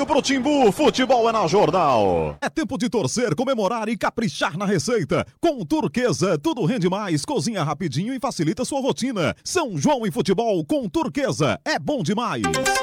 escanteio pro Timbu, futebol é na Jornal. É tempo de torcer, comemorar e caprichar na receita. Com Turquesa, tudo rende mais, cozinha rapidinho e facilita sua rotina. São João em futebol com Turquesa, é bom demais.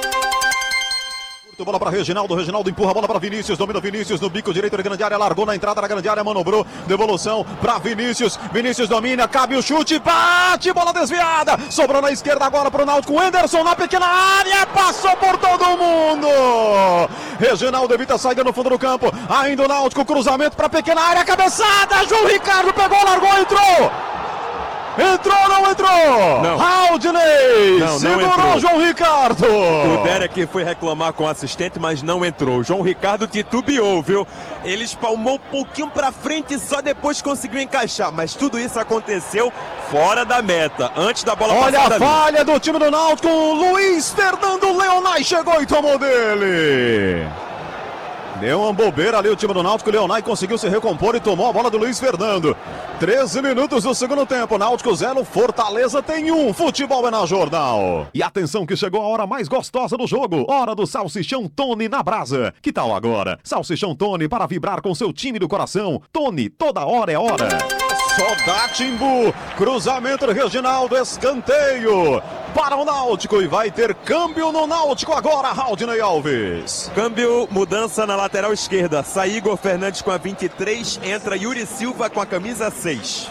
Bola para Reginaldo, Reginaldo empurra a bola para Vinícius, domina Vinícius no bico direito da grande área, largou na entrada da grande área, manobrou, devolução para Vinícius, Vinícius domina, cabe o chute, bate, bola desviada, sobrou na esquerda agora para o Náutico, Wenderson na pequena área, passou por todo mundo, Reginaldo evita a saída no fundo do campo, ainda o Náutico, cruzamento para a pequena área, cabeçada, João Ricardo pegou, largou, entrou! Entrou, não entrou? Não. Haldney segurou entrou. João Ricardo. O Derek foi reclamar com o assistente, mas não entrou. O João Ricardo titubeou, viu? Ele espalmou um pouquinho pra frente e só depois conseguiu encaixar. Mas tudo isso aconteceu fora da meta, antes da bola Olha passar a falha do time do Náutico. Luiz Fernando Leonai chegou e tomou dele. Deu uma bobeira ali o time do Náutico, Leonai conseguiu se recompor e tomou a bola do Luiz Fernando. 13 minutos do segundo tempo, Náutico 0, Fortaleza tem 1, futebol é na Jornal. E atenção que chegou a hora mais gostosa do jogo, hora do Salsichão Tony na brasa. Que tal agora? Salsichão Tony para vibrar com seu time do coração. Tony, toda hora é hora. Só dá Timbu, cruzamento do Reginaldo, escanteio para o Náutico e vai ter câmbio no Náutico agora, Haldney Alves. Câmbio, mudança na lateral esquerda. Sai Igor Fernandes com a 23, entra Yuri Silva com a camisa 6.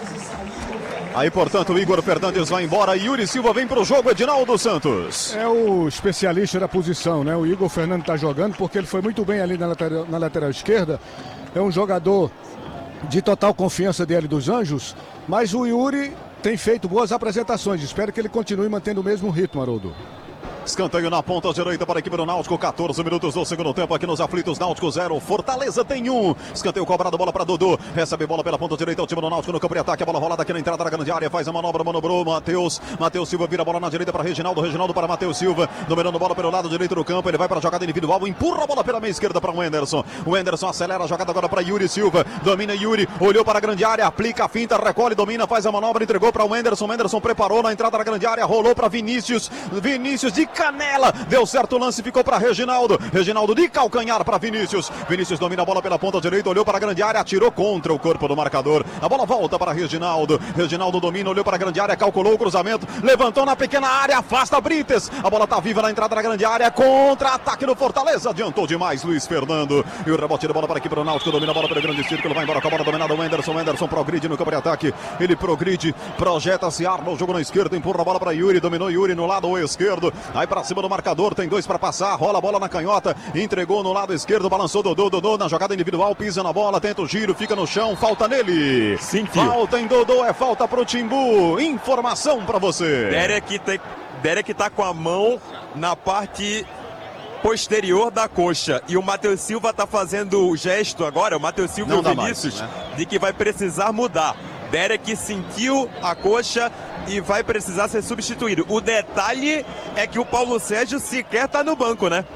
Aí, portanto, o Igor Fernandes vai embora e Yuri Silva vem para o jogo, Edinaldo Santos. É o especialista da posição, né? O Igor Fernandes está jogando porque ele foi muito bem ali na lateral esquerda. É um jogador de total confiança dele dos Anjos, mas o Yuri tem feito boas apresentações. Espero que ele continue mantendo o mesmo ritmo, Haroldo. Escanteio na ponta direita para a equipe do Náutico, 14 minutos do segundo tempo aqui nos aflitos, Náutico 0, Fortaleza tem 1. Escanteio cobrado, bola para Dodô, recebe bola pela ponta direita, o time do Náutico no campo de ataque, a bola rolada aqui na entrada da grande área, faz a manobra, manobrou, Matheus Silva vira a bola na direita para Reginaldo, Reginaldo para Matheus Silva, dominando a bola pelo lado direito do campo, ele vai para a jogada individual, empurra a bola pela meia esquerda para o Wenderson acelera a jogada agora para Yuri Silva, domina Yuri, olhou para a grande área, aplica a finta, recolhe, domina, faz a manobra, entregou para o Wenderson preparou na entrada da grande área, rolou para Vinícius de canela, deu certo o lance, ficou para Reginaldo de calcanhar para Vinícius domina a bola pela ponta direita, olhou para a grande área, atirou contra o corpo do marcador, a bola volta para Reginaldo domina, olhou para a grande área, calculou o cruzamento, levantou na pequena área, afasta Brites, a bola tá viva na entrada da grande área, contra-ataque no Fortaleza, adiantou demais Luiz Fernando, e o rebote de bola para aqui para o Náutico, domina a bola pelo grande círculo, vai embora com a bola dominada, o Wenderson progride no campo de ataque, ele progride, projeta-se, arma o jogo na esquerda, empurra a bola para Yuri, dominou Yuri no lado esquerdo, aí para cima do marcador, tem 2 para passar, rola a bola na canhota, entregou no lado esquerdo, balançou Dodô na jogada individual, pisa na bola, tenta o giro, fica no chão, falta nele. Sim, falta em Dodô, é falta pro Timbu. Informação para você. Derek tá com a mão na parte posterior da coxa e o Matheus Silva tá fazendo o gesto agora, o Matheus Silva e o Vinícius, né? De que vai precisar mudar. Derek sentiu a coxa e vai precisar ser substituído. O detalhe é que o Paulo Sérgio sequer tá no banco, né?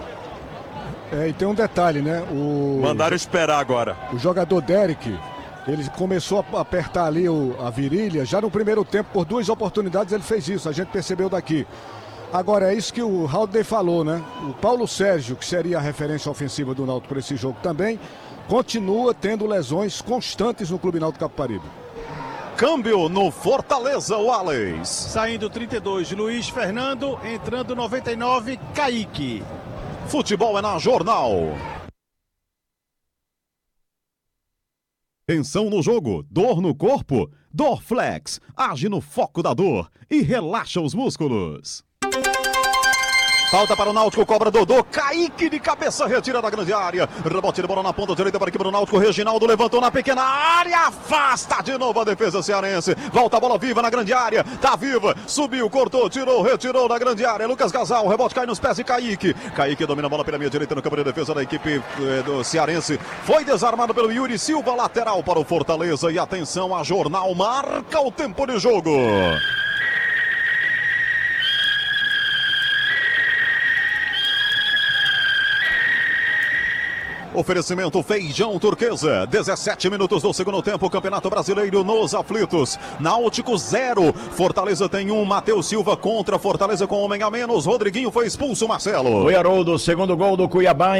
E tem um detalhe, né? Mandaram esperar agora. O jogador Derek, ele começou a apertar ali a virilha, já no primeiro tempo, por 2 oportunidades ele fez isso, a gente percebeu daqui. Agora, é isso que o Haldney falou, né? O Paulo Sérgio, que seria a referência ofensiva do Náutico para esse jogo também, continua tendo lesões constantes no Clube Náutico Capibaribe. Câmbio no Fortaleza, Wallace. Saindo 32, Luiz Fernando, entrando 99, Kaique. Futebol é na Jornal. Tensão no jogo, dor no corpo, Dorflex, age no foco da dor e relaxa os músculos. Falta para o Náutico, cobra Dodô, Kaique de cabeça, retira da grande área, rebote de bola na ponta direita para a equipe do Náutico, Reginaldo levantou na pequena área, afasta de novo a defesa cearense, volta a bola viva na grande área, tá viva, subiu, cortou, tirou, retirou da grande área, Lucas Gasal, rebote cai nos pés de Kaique domina a bola pela meia direita no campo de defesa da equipe do cearense, foi desarmado pelo Yuri Silva, lateral para o Fortaleza e atenção, a Jornal marca o tempo de jogo. Oferecimento Feijão Turquesa, 17 minutos do segundo tempo, Campeonato Brasileiro nos aflitos. Náutico 0, Fortaleza tem 1, Matheus Silva contra Fortaleza com homem a menos, Rodriguinho foi expulso, Marcelo. Foi Haroldo, segundo gol do Cuiabá.